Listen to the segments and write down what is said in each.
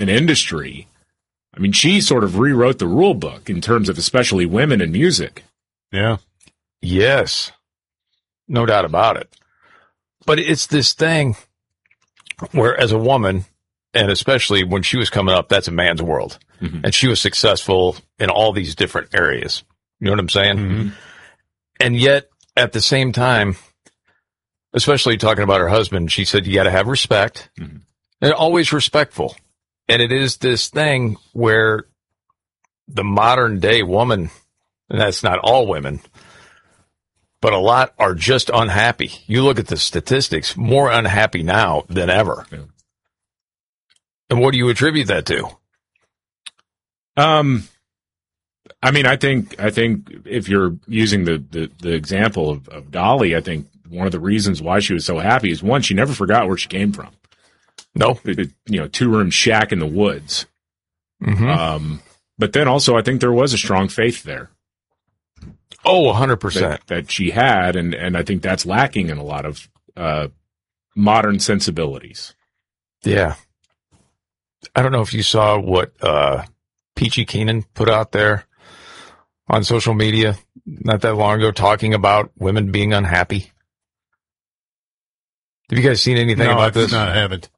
an industry. I mean, she sort of rewrote the rule book in terms of especially women in music. Yeah. Yes. No doubt about it. But it's this thing where as a woman, and especially when she was coming up, that's a man's world. Mm-hmm. And she was successful in all these different areas. You know what I'm saying? Mm-hmm. And yet, at the same time, especially talking about her husband, she said, you got to have respect. Mm-hmm. And always respectful. And it is this thing where the modern day woman, and that's not all women, but a lot are just unhappy. You look at the statistics, more unhappy now than ever. Yeah. And what do you attribute that to? I mean, I think if you're using the example of Dolly, I think one of the reasons why she was so happy is, one, she never forgot where she came from. No, 2-room shack in the woods. Mm-hmm. But then also, I think there was a strong faith there. Oh, 100%. That she had, and I think that's lacking in a lot of modern sensibilities. Yeah. I don't know if you saw what Peachy Keenan put out there on social media not that long ago, talking about women being unhappy. Have you guys seen anything about this? No, I haven't.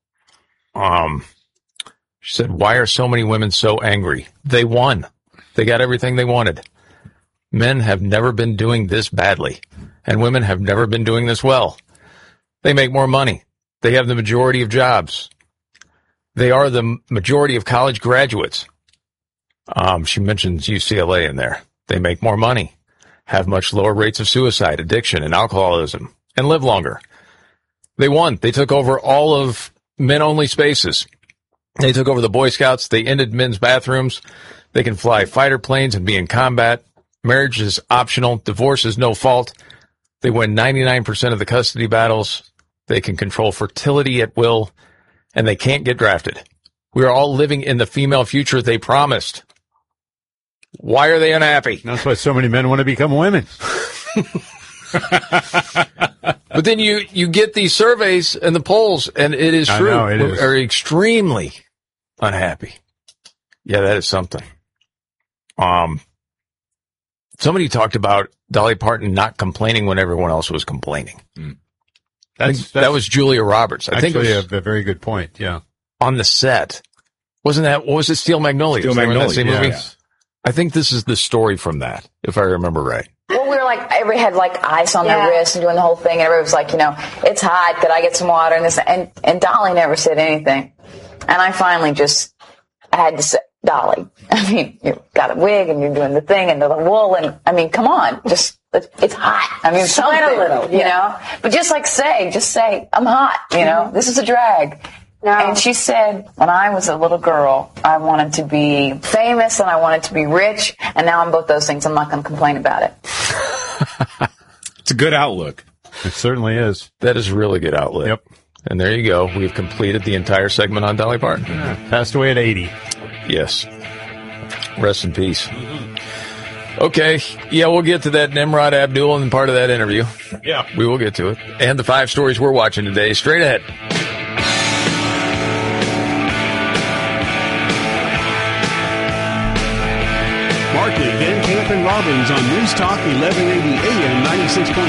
She said, why are so many women so angry? They won. They got everything they wanted. Men have never been doing this badly, and women have never been doing this well. They make more money. They have the majority of jobs. They are the majority of college graduates. She mentions UCLA in there. They make more money, have much lower rates of suicide, addiction, and alcoholism, and live longer. They won. They took over all of men-only spaces. They took over the Boy Scouts. They ended men's bathrooms. They can fly fighter planes and be in combat. Marriage is optional. Divorce is no fault. They win 99% of the custody battles. They can control fertility at will, and they can't get drafted. We are all living in the female future they promised. Why are they unhappy? That's why so many men want to become women. But then you get these surveys and the polls, and it is true. I know, are extremely unhappy. Yeah, that is something. Somebody talked about Dolly Parton not complaining when everyone else was complaining. Mm. That was Julia Roberts. I think it was a very good point. Yeah, on the set, wasn't that? What was it? Steel Magnolias. Steel Magnolias. Same movie? Yeah. I think this is the story from that, if I remember right. Well, we were like, everybody had like ice on their wrists and doing the whole thing, and everybody was like, it's hot. Could I get some water? And this, and Dolly never said anything. And I finally I had to say, Dolly, I mean, you've got a wig and you're doing the thing and the wool, and I mean, come on, it's hot. I mean, sweat a little, you know, but just say, I'm hot, this is a drag. No. And she said, when I was a little girl, I wanted to be famous and I wanted to be rich, and now I'm both those things. I'm not going to complain about it. It's a good outlook. It certainly is. That is a really good outlook. Yep. And there you go. We've completed the entire segment on Dolly Parton. Yeah, passed away at 80. Yes. Rest in peace. Okay. Yeah, we'll get to that Nimrod Abdul and part of that interview. Yeah. We will get to it. And the 5 stories we're watching today. Straight ahead. Markley, Van Camp, and Robbins on News Talk 1180 AM 96.9.